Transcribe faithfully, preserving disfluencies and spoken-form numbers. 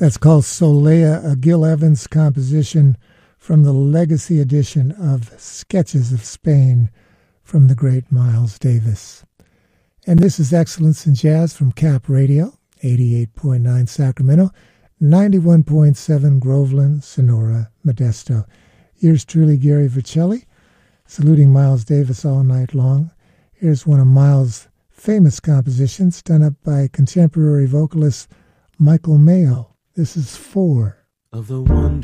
That's called Solea, a Gil Evans composition from the Legacy edition of Sketches of Spain from the great Miles Davis. And this is Excellence in Jazz from Cap Radio, eighty-eight point nine Sacramento, ninety-one point seven Groveland, Sonora, Modesto. Here's truly Gary Vercelli, saluting Miles Davis all night long. Here's one of Miles' famous compositions done up by contemporary vocalist Michael Mayo. This is Four. Of the wonder